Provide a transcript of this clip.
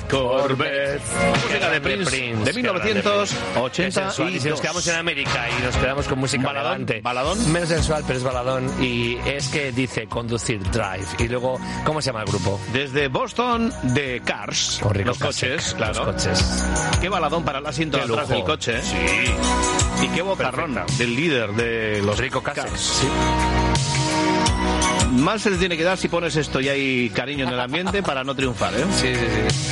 Corvette. Música de Prince de 1982. Y si nos quedamos en América y nos quedamos con música baladón, baladón, menos sensual, pero es baladón. Y es que dice conducir, drive. Y luego, ¿cómo se llama el grupo? Desde Boston, de Cars. Los coches, claro. Los coches. Qué baladón para el asiento de atrás del coche, ¿eh? Sí. Y qué vozarrón del líder de los Rico Cars. Sí. Más se le tiene que dar si pones esto y hay cariño en el ambiente para no triunfar, ¿eh? Sí.